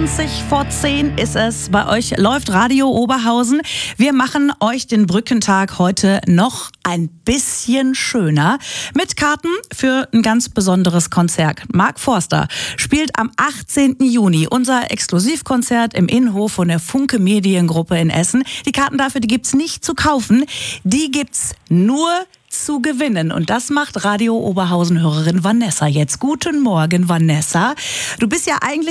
20 vor 10 ist es. Bei euch läuft Radio Oberhausen. Wir machen euch den Brückentag heute noch ein bisschen schöner mit Karten für ein ganz besonderes Konzert. Mark Forster spielt am 18. Juni unser Exklusivkonzert im Innenhof von der Funke Mediengruppe in Essen. Die Karten dafür, die gibt's nicht zu kaufen, die gibt's nur zu gewinnen. Und das macht Radio Oberhausen-Hörerin Vanessa jetzt. Guten Morgen, Vanessa. Du bist ja eigentlich